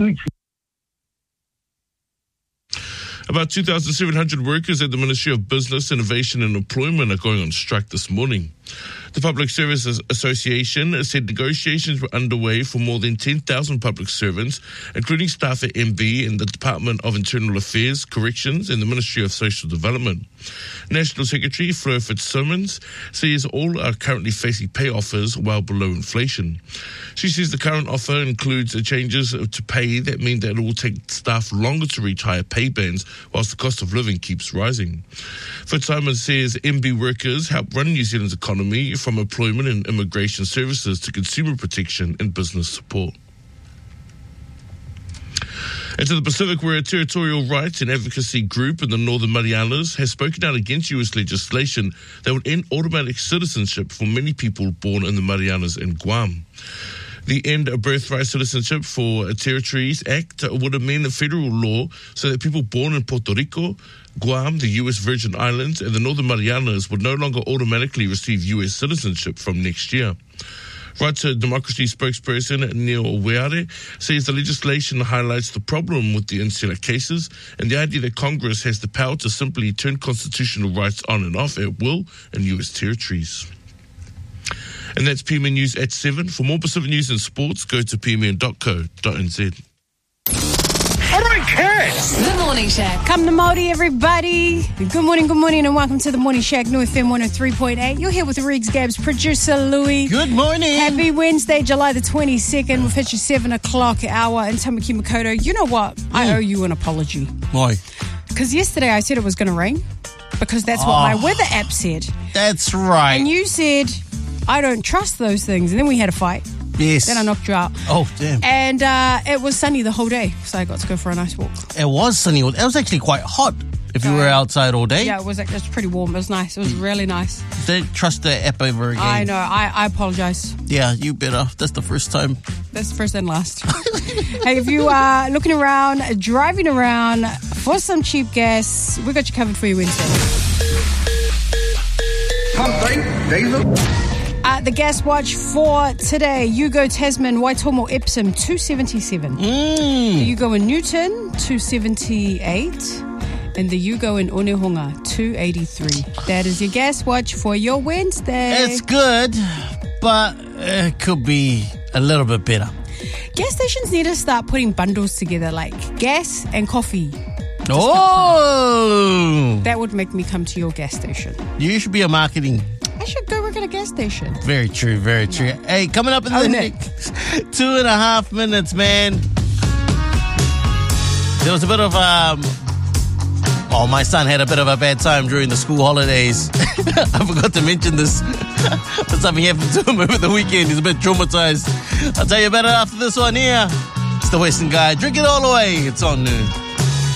About 2,700 workers at the Ministry of Business, Innovation and Employment are going on strike this morning. The Public Services Association said negotiations were underway for more than 10,000 public servants, including staff at MB in the Department of Internal Affairs, Corrections and the Ministry of Social Development. National Secretary Fleur Fitzsimmons says all are currently facing pay offers well below inflation. She says the current offer includes changes to pay that mean that it will take staff longer to reach higher pay bands whilst the cost of living keeps rising. Fitzsimmons says MB workers help run New Zealand's economy from employment and immigration services to consumer protection and business support. And to the Pacific, where a territorial rights and advocacy group in the Northern Marianas has spoken out against U.S. legislation that would end automatic citizenship for many people born in the Marianas and Guam. The End of Birthright Citizenship for Territories Act would amend the federal law so that people born in Puerto Rico, Guam, the U.S. Virgin Islands, and the Northern Marianas would no longer automatically receive U.S. citizenship from next year. Rights and Democracy spokesperson Neil Weare says the legislation highlights the problem with the insular cases and the idea that Congress has the power to simply turn constitutional rights on and off at will in U.S. territories. And that's PMN News at 7. For more Pacific news and sports, go to pmn.co.nz. All right, kids! The Morning Shack. Come to Māori, everybody. Good morning, and welcome to the Morning Shack, New FM 103.8. You're here with Riggs Gabs, producer Louis. Good morning. Happy Wednesday, July the 22nd. We've hit your 7 o'clock hour. And Tamaki Makoto, you know what? I owe you an apology. Why? Because yesterday I said it was going to rain, because that's what my weather app said. That's right. And you said, I don't trust those things. And then we had a fight. Yes. Then I knocked you out. Oh, damn. And it was sunny the whole day, so I got to go for a nice walk. It was sunny. It was actually quite hot if you were outside all day. Yeah, it was pretty warm. It was nice. It was really nice. Don't trust the app ever again. I know. I apologise. Yeah, you better. That's the first time. That's the first and last. Hey, if you are looking around, driving around for some cheap gas, we got you covered for your Wednesday. The gas watch for today, Yugo Tasman, Waitomo Epsom 277. The Yugo in Newton 278. And the Yugo in Onehunga 283. That is your gas watch for your Wednesday. It's good, but it could be a little bit better. Gas stations need to start putting bundles together, like gas and coffee. Oh! That would make me come to your gas station. You should be a marketing. I should go work at a gas station. Very true, very true. Hey, coming up in the next 2.5 minutes, man. There was a bit of my son had a bit of a bad time during the school holidays. I forgot to mention this. But something happened to him over the weekend. He's a bit traumatized. I'll tell you about it after this one here. It's the Western Guy. Drink it all away. It's on Noon.